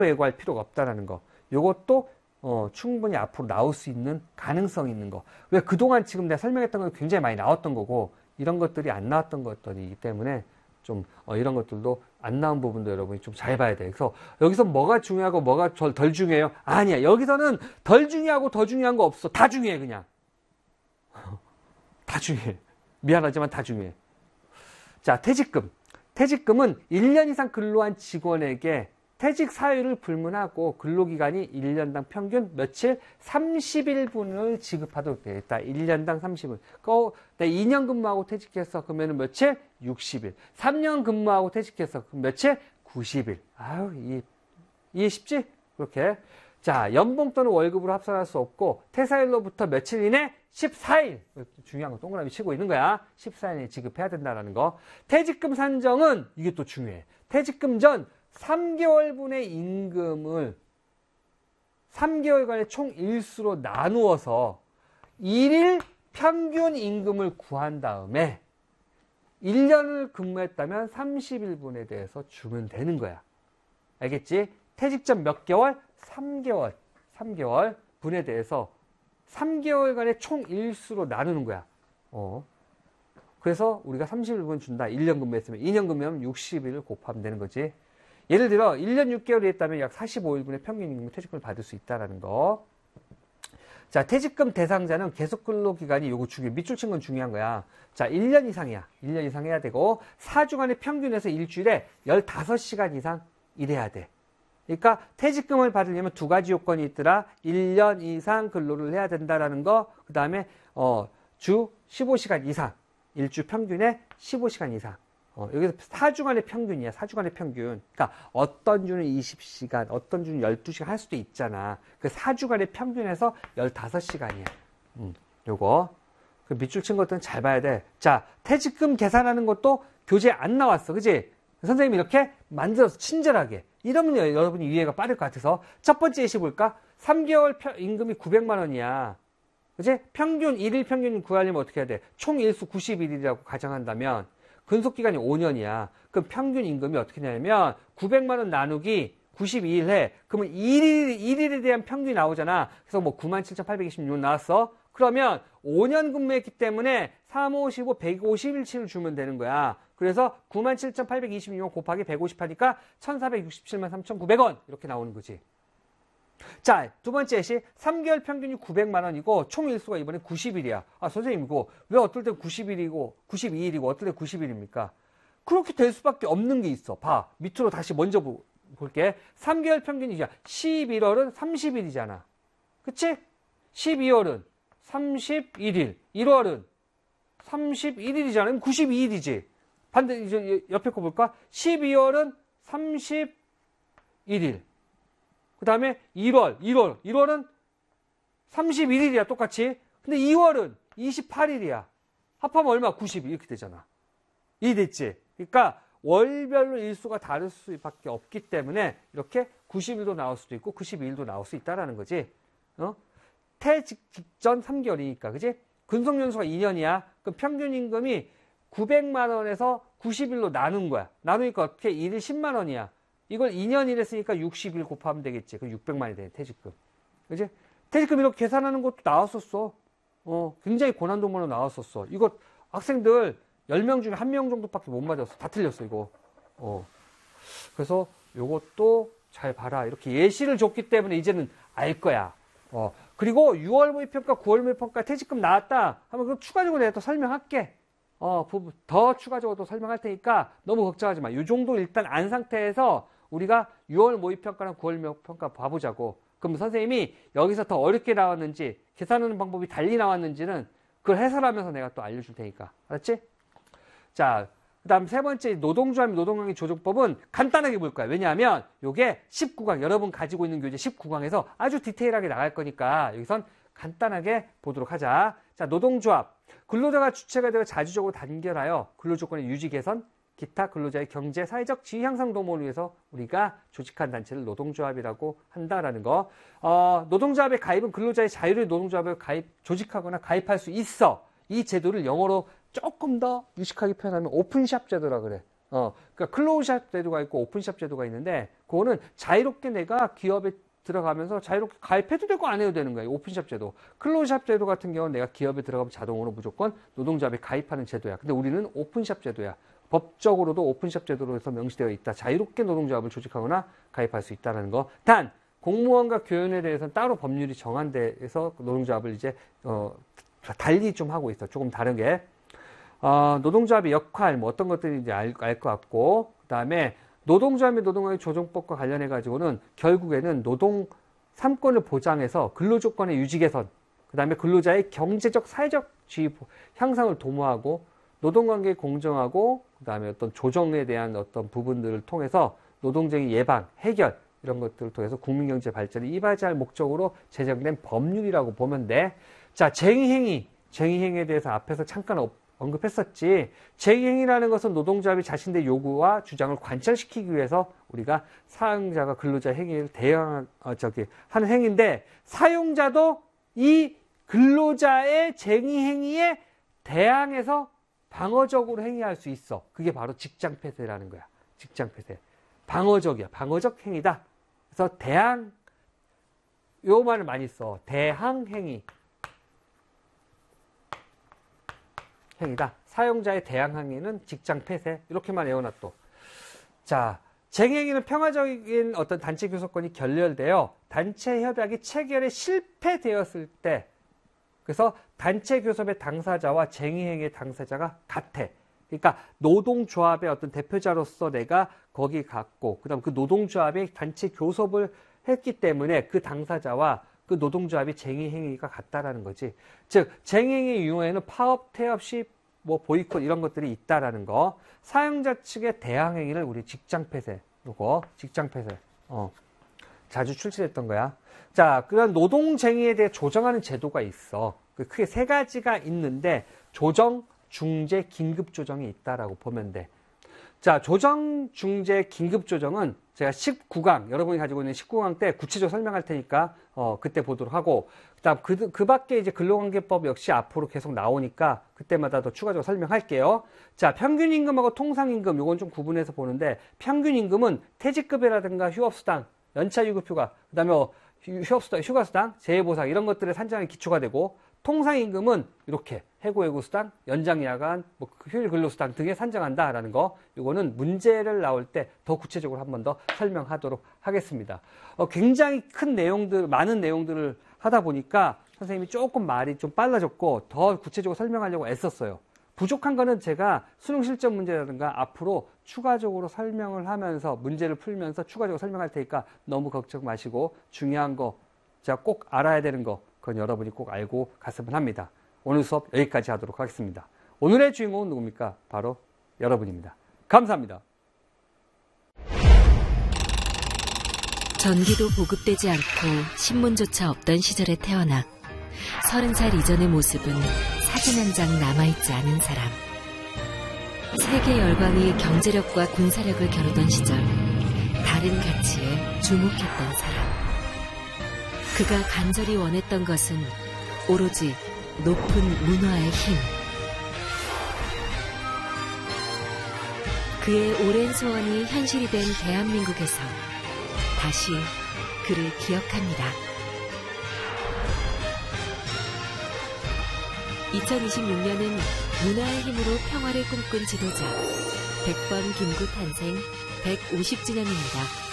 예고할 필요가 없다라는 거. 요것도 충분히 앞으로 나올 수 있는 가능성 있는 거. 왜 그동안 지금 내가 설명했던 건 굉장히 많이 나왔던 거고 이런 것들이 안 나왔던 것들이기 때문에 좀 이런 것들도 안 나온 부분도 여러분이 좀 잘 봐야 돼요. 그래서 여기서 뭐가 중요하고 뭐가 덜 중요해요? 아니야. 여기서는 덜 중요하고 더 중요한 거 없어. 다 중요해 그냥. 다 중요해. 미안하지만 다 중요해. 자, 퇴직금. 퇴직금은 1년 이상 근로한 직원에게 퇴직 사유를 불문하고 근로기간이 1년당 평균 며칠 30일분을 지급하도록 되어 있다. 1년당 30일. 내가 2년 근무하고 퇴직했어. 그러면 며칠? 60일. 3년 근무하고 퇴직했어. 그럼 며칠? 90일. 아유, 이해 쉽지? 그렇게. 자, 연봉 또는 월급으로 합산할 수 없고 퇴사일로부터 며칠 이내? 14일. 중요한 거 동그라미 치고 있는 거야. 14일 이내 지급해야 된다는 거. 퇴직금 산정은 이게 또 중요해. 퇴직금 전 3개월분의 임금을 3개월간의 총 일수로 나누어서 1일 평균 임금을 구한 다음에 1년을 근무했다면 30일분에 대해서 주면 되는 거야. 알겠지? 퇴직 전 몇 개월? 3개월. 3개월 분에 대해서 3개월간의 총 일수로 나누는 거야. 그래서 우리가 30일분 준다. 1년 근무했으면 2년 근무하면 60일을 곱하면 되는 거지. 예를 들어 1년 6개월이 했다면 약 45일분의 평균 임금 퇴직금을 받을 수 있다는 거. 자, 퇴직금 대상자는 계속 근로기간이 요거 중요해. 밑줄 친 건 중요한 거야. 자, 1년 이상이야. 1년 이상 해야 되고 4주간의 평균에서 일주일에 15시간 이상 일해야 돼. 그러니까 퇴직금을 받으려면 두 가지 요건이 있더라. 1년 이상 근로를 해야 된다라는 거. 그 다음에 주 15시간 이상. 일주 평균에 15시간 이상. 여기서 4주간의 평균이야. 4주간의 평균. 그러니까 어떤 주는 20시간, 어떤 주는 12시간 할 수도 있잖아. 그 4주간의 평균에서 15시간이야. 요거. 그 밑줄 친 것들은 잘 봐야 돼. 자, 퇴직금 계산하는 것도 교재에 안 나왔어. 그지? 선생님이 이렇게 만들어서 친절하게. 이러면 여러분이 이해가 빠를 것 같아서 첫 번째 예시 볼까? 3개월 임금이 900만 원이야. 그지? 평균, 1일 평균 구하려면 어떻게 해야 돼? 총 일수 90일이라고 가정한다면 근속기간이 5년이야. 그럼 평균 임금이 어떻게 되냐면 900만 원 나누기 92일 해. 그러면 1일에 대한 평균이 나오잖아. 그래서 뭐 97,826원 나왔어. 그러면 5년 근무했기 때문에 3, 5, 15, 150일치를 주면 되는 거야. 그래서 97,826원 곱하기 150 하니까 1,467만 3,900원 이렇게 나오는 거지. 자, 두 번째 예시. 3개월 평균이 900만 원이고 총 일수가 이번에 90일이야. 아, 선생님 이거 왜 어떨 때 90일이고 92일이고 어떨 때 90일입니까? 그렇게 될 수밖에 없는 게 있어. 봐. 밑으로 다시 먼저 볼게. 3개월 평균이야. 11월은 30일이잖아. 그치? 12월은 31일. 1월은 31일이잖아. 그럼 92일이지. 반대 이제 옆에 거 볼까? 12월은 31일. 그 다음에 1월은 31일이야, 똑같이. 근데 2월은 28일이야. 합하면 얼마? 90일. 이렇게 되잖아. 이해됐지? 그러니까 월별로 일수가 다를 수밖에 없기 때문에 이렇게 90일도 나올 수도 있고 92일도 나올 수 있다라는 거지. 퇴직 직전 3개월이니까, 그지? 근속연수가 2년이야. 그럼 평균 임금이 900만 원에서 90일로 나눈 거야. 나누니까 어떻게 1일 10만 원이야. 이걸 2년 일했으니까 60일 곱하면 되겠지. 그럼 600만이 되네, 퇴직금. 그지? 퇴직금 이렇게 계산하는 것도 나왔었어. 굉장히 고난도문으로 나왔었어. 이거 학생들 10명 중에 1명 정도밖에 못 맞았어. 다 틀렸어, 이거. 그래서 요것도 잘 봐라. 이렇게 예시를 줬기 때문에 이제는 알 거야. 그리고 6월 모의평가, 9월 모의평가 퇴직금 나왔다 하면 그럼 추가적으로 내가 또 설명할게. 더 추가적으로 또 설명할 테니까 너무 걱정하지 마. 이 정도 일단 안 상태에서 우리가 6월 모의평가랑 9월 모의평가 봐보자고. 그럼 선생님이 여기서 더 어렵게 나왔는지 계산하는 방법이 달리 나왔는지는 그걸 해설하면서 내가 또 알려줄 테니까. 알았지? 자, 그 다음 세 번째 노동조합 노동관계 조정법은 간단하게 볼 거야. 왜냐하면 이게 19강, 여러분 가지고 있는 교재 19강에서 아주 디테일하게 나갈 거니까 여기선 간단하게 보도록 하자. 자, 노동조합. 근로자가 주체가 되어 자주적으로 단결하여 근로조건의 유지 개선, 기타 근로자의 경제, 사회적 지위 향상 도모를 위해서 우리가 조직한 단체를 노동조합이라고 한다라는 거. 노동조합의 가입은 근로자의 자유로운 노동조합을 조직하거나 가입할 수 있어. 이 제도를 영어로 조금 더 유식하게 표현하면 오픈샵 제도라 그래. 그러니까 클로즈샵 제도가 있고 오픈샵 제도가 있는데 그거는 자유롭게 내가 기업에 들어가면서 자유롭게 가입해도 되고 안 해도 되는 거예요. 오픈샵 제도. 클로즈샵 제도 같은 경우는 내가 기업에 들어가면 자동으로 무조건 노동조합에 가입하는 제도야. 근데 우리는 오픈샵 제도야. 법적으로도 오픈샵 제도로 해서 명시되어 있다. 자유롭게 노동조합을 조직하거나 가입할 수 있다는 거. 단 공무원과 교연에 대해서는 따로 법률이 정한데에서 노동조합을 이제 달리 좀 하고 있어. 조금 다르게. 노동조합의 역할, 뭐 어떤 것들이 이제 알 것 같고, 그 다음에 노동조합의 노동관계 조정법과 관련해 가지고는 결국에는 노동 3권을 보장해서 근로조건의 유지 개선, 그 다음에 근로자의 경제적, 사회적 지위 향상을 도모하고 노동관계 공정하고, 그 다음에 어떤 조정에 대한 어떤 부분들을 통해서 노동쟁의 예방, 해결 이런 것들을 통해서 국민경제 발전에 이바지할 목적으로 제정된 법률이라고 보면 돼. 자, 쟁의행위에 대해서 앞에서 잠깐 언급했었지. 쟁의행위라는 것은 노동조합이 자신들의 요구와 주장을 관철시키기 위해서 우리가 사용자가 근로자 행위를 하는 행위인데, 사용자도 이 근로자의 쟁의행위에 대항해서 방어적으로 행위할 수 있어. 그게 바로 직장폐쇄라는 거야. 직장폐쇄. 방어적이야. 방어적 행위다. 그래서 요 말을 많이 써. 대항행위. 행위다. 사용자의 대항행위는 직장폐쇄. 이렇게만 외워놔 또. 자, 쟁의행위는 평화적인 어떤 단체 교섭권이 결렬되어 단체 협약이 체결에 실패되었을 때, 그래서 단체 교섭의 당사자와 쟁의행위의 당사자가 같아. 그러니까 노동조합의 어떤 대표자로서 내가 거기 갔고, 그 다음 그 노동조합의 단체 교섭을 했기 때문에 그 당사자와 그 노동조합이 쟁의행위가 같다라는 거지. 즉, 쟁의행위 유형에는 파업, 태업, 시, 보이콧 이런 것들이 있다라는 거. 사용자 측의 대항행위를 우리 직장폐쇄, 직장폐쇄. 자주 출시됐던 거야. 자, 그런 노동쟁의에 대해 조정하는 제도가 있어. 크게 3가지가 있는데, 조정, 중재, 긴급조정이 있다라고 보면 돼. 자, 조정, 중재, 긴급조정은 제가 19강, 여러분이 가지고 있는 19강 때 구체적으로 설명할 테니까, 그때 보도록 하고, 그 다음 그 밖에 이제 근로관계법 역시 앞으로 계속 나오니까 그때마다 더 추가적으로 설명할게요. 자, 평균임금하고 통상임금, 요건 좀 구분해서 보는데, 평균임금은 퇴직급여라든가 휴업수당, 연차유급휴가, 그 다음에 휴업수당, 휴가수당, 재해보상 이런 것들을 산정하는 기초가 되고, 통상임금은 이렇게 해고예고수당, 연장야간, 휴일근로수당 등에 산정한다라는 거. 이거는 문제를 나올 때 더 구체적으로 한 번 더 설명하도록 하겠습니다. 굉장히 큰 내용들, 많은 내용들을 하다 보니까 선생님이 조금 말이 좀 빨라졌고 더 구체적으로 설명하려고 애썼어요. 부족한 거는 제가 수능 실전 문제라든가 앞으로 추가적으로 설명을 하면서 문제를 풀면서 추가적으로 설명할 테니까 너무 걱정 마시고, 중요한 거, 제가 꼭 알아야 되는 거, 그건 여러분이 꼭 알고 갔으면 합니다. 오늘 수업 여기까지 하도록 하겠습니다. 오늘의 주인공은 누굽니까? 바로 여러분입니다. 감사합니다. 전기도 보급되지 않고 신문조차 없던 시절에 태어나 30살 이전의 모습은 사진 한 장 남아있지 않은 사람. 세계 열강이 경제력과 군사력을 겨루던 시절 다른 가치에 주목했던 사람. 그가 간절히 원했던 것은 오로지 높은 문화의 힘. 그의 오랜 소원이 현실이 된 대한민국에서 다시 그를 기억합니다. 2026년은 문화의 힘으로 평화를 꿈꾼 지도자 백범 김구 탄생 150주년입니다.